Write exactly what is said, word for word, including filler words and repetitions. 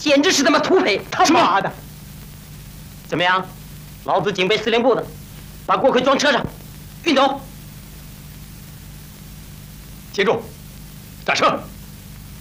简直是他妈土匪！ 他妈的！ 怎么样？老子警备司令部的，把锅盔装车上，运走。 接住！下车！